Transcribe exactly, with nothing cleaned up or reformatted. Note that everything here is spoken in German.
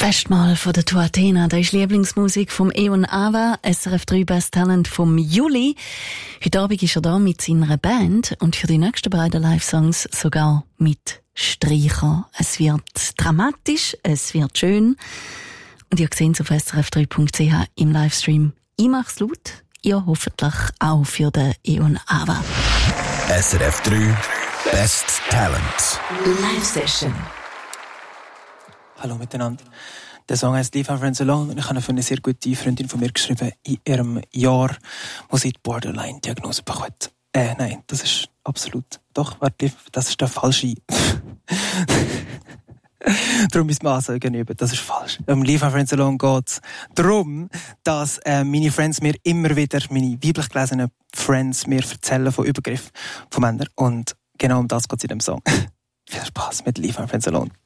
Festmahl von der Tuatena, das ist Lieblingsmusik vom Eon Ava, S R F drei Best Talent vom Juli. Heute Abend ist er da mit seiner Band und für die nächsten beiden Live-Songs sogar mit Streicher. Es wird dramatisch, es wird schön und ihr seht es auf S R F drei Punkt C H im Livestream. Ich mach's laut, ihr hoffentlich auch für den Eon Ava. S R F drei Best Talent Live Session. Hallo miteinander. Der Song heißt Leave My Friends Alone und ich habe ihn für eine sehr gute Freundin von mir geschrieben in ihrem Jahr, wo sie die Borderline-Diagnose bekommt. Äh, nein, das ist absolut... Doch, warte, das ist der falsche... Darum müssen wir Ansagen üben, das ist falsch. Um Leave My Friends Alone geht es darum, dass äh, meine Friends mir immer wieder, meine weiblich gelesenen Friends mir erzählen von Übergriffen von Männern und genau um das geht es in dem Song. Viel Spaß mit Leave My Friends Alone.